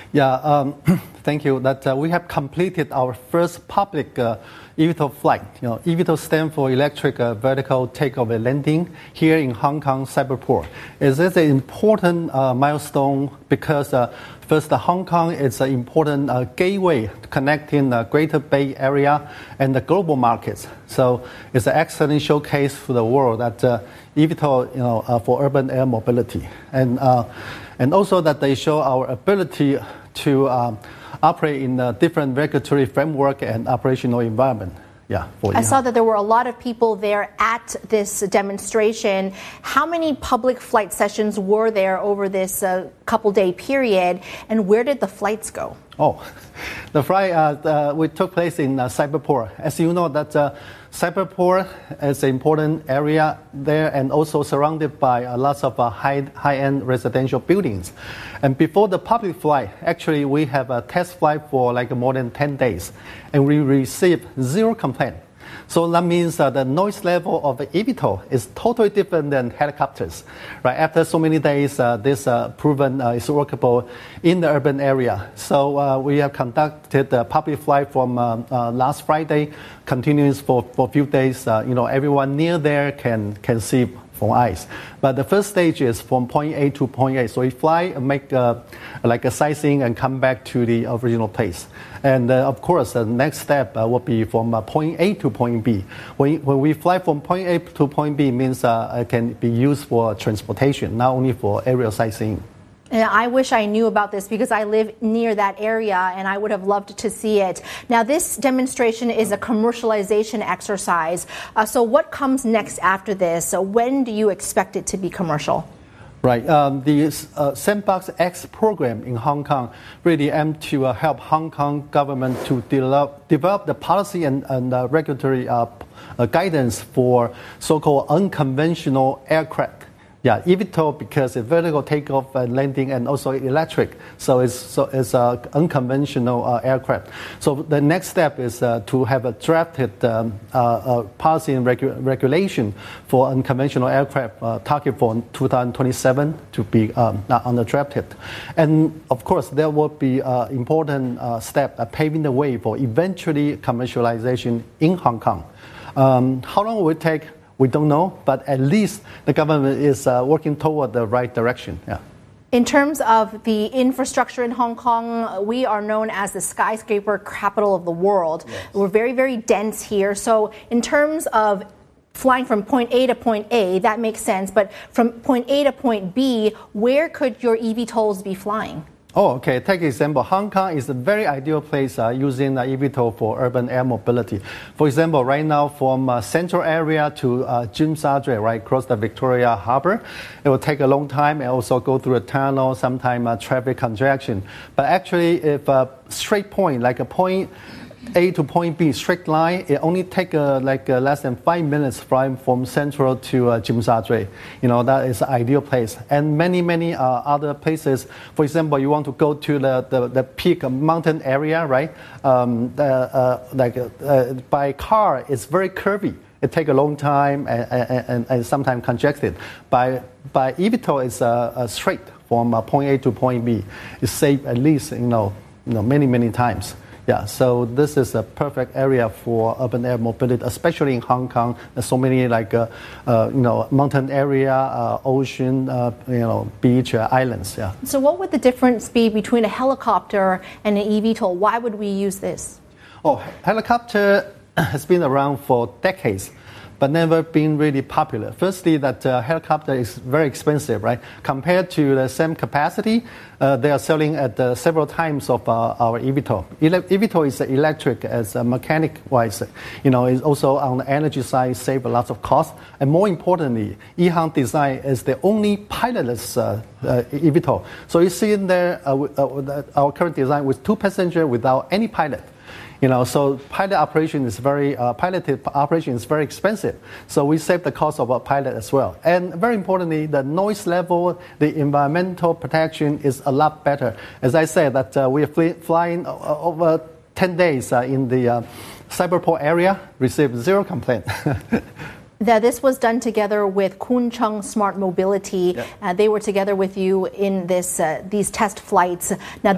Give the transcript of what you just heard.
Yeah, thank you. That we have completed our first public eVTOL flight. eVTOL stands for Electric Vertical Takeoff and Landing here in Hong Kong Cyberport. It is an important milestone because first, Hong Kong is an important gateway connecting the Greater Bay Area and the global markets. So it's an excellent showcase for the world that eVTOL, for urban air mobility, and also that they show our ability to operate in a different regulatory framework and operational environment. Yeah, I saw that there were a lot of people there at this demonstration. How many public flight sessions were there over this couple-day period, and where did the flights go? Oh, the flight took place in Cyberport. As you know, that Cyberport is an important area there and also surrounded by lots of high-end residential buildings. And before the public flight, actually we have a test flight for like more than 10 days, and we received zero complaint. So that means the noise level of the eVTOL is totally different than helicopters. Right? After so many days, this proven is workable in the urban area. So we have conducted the public flight from last Friday, continues for a few days. Everyone near there can see from eyes. But the first stage is from point A to point A. So we fly and make like a sightseeing and come back to the original place. And of course, the next step will be from point A to point B. When we fly from point A to point B, means it can be used for transportation, not only for aerial sightseeing. And I wish I knew about this because I live near that area and I would have loved to see it. Now, this demonstration is a commercialization exercise. So what comes next after this? So when do you expect it to be commercial? Right. The Sandbox X program in Hong Kong really aimed to help Hong Kong government to develop the policy and regulatory guidance for so-called unconventional aircraft. Yeah, eVTOL because it's vertical takeoff and landing and also electric. So it's unconventional aircraft. So the next step is to have a drafted policy and regulation for unconventional aircraft target for 2027 to be drafted. And of course, there will be important step paving the way for eventually commercialization in Hong Kong. How long will it take? We don't know, but at least the government is working toward the right direction. Yeah. In terms of the infrastructure in Hong Kong, we are known as the skyscraper capital of the world. Yes. We're very, very dense here. So in terms of flying from point A to point A, that makes sense. But from point A to point B, where could your eVTOLs be flying? Oh, okay. Take example. Hong Kong is a very ideal place using eVTOL for urban air mobility. For example, right now from central area to Tsim Sha Tsui, right across the Victoria Harbour, it will take a long time and also go through a tunnel, sometimes traffic congestion. But actually, if a straight point, like a point A to point B, straight line, it only takes less than 5 minutes flying from central to Tsim Sha Tsui. That is an ideal place. And many other places. For example, you want to go to the peak mountain area, right? By car, it's very curvy. It takes a long time and sometimes congested. By eVTOL, it's straight from point A to point B. It's safe at least many times. Yeah, so this is a perfect area for urban air mobility, especially in Hong Kong. There's so many mountain area, ocean, beach, islands. Yeah. So what would the difference be between a helicopter and an eVTOL? Why would we use this? Oh, helicopter has been around for decades, but never been really popular. Firstly, that helicopter is very expensive, right? Compared to the same capacity, they are selling at several times of our eVTOL. eVTOL is electric as mechanic-wise. It's also on the energy side, save a lot of cost. And more importantly, EHang design is the only pilotless eVTOL. So you see in there our current design with 2 passengers without any pilot. So piloted operation is very expensive. So we save the cost of a pilot as well. And very importantly, the noise level, the environmental protection is a lot better. As I said, that we are flying over 10 days in the Cyberport area, received zero complaint. That this was done together with Kwun Chung Smart Mobility. Yeah. They were together with you in these test flights. Now,